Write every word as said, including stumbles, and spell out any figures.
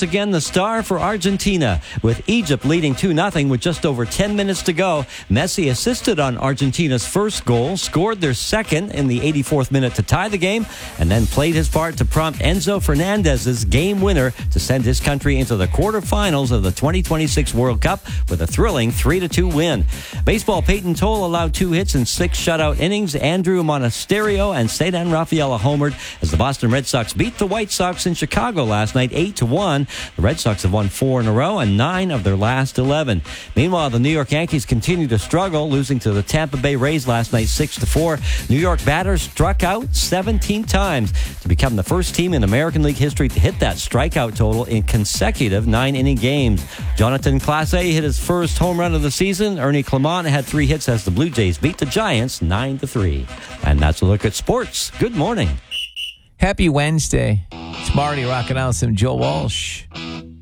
again the star for Argentina, with Egypt leading two nothing with just over ten minutes to go. Messi assisted on Argentina's first goal, scored their second in the eighty-fourth minute to tie the game, and then played his part to prompt Enzo Fernandez's game winner to send his country into the quarterfinals of the twenty twenty-six World Cup with a thrilling three to two win. Baseball, Peyton Toll allowed two hits in six shutout innings. Andrew Monasterio and Cedar Rafaela homered as the Boston Red Sox beat the White Sox in Chicago last night eight to one. The Red Sox have won four in a row and nine of their last eleven. Meanwhile, the New York Yankees continue to struggle, losing to the Tampa Bay Rays last night six to four. New York batters struck out seventeen times to become the first team in American League history to hit that strikeout total in consecutive nine-inning games. Jonathan Clase hit his first home run of the season. Ernie Clement had three hits as the Blue Jays beat the Giants nine to three. And that's a look at sports. Good morning. Happy Wednesday. It's Marty rocking out some Joe Walsh.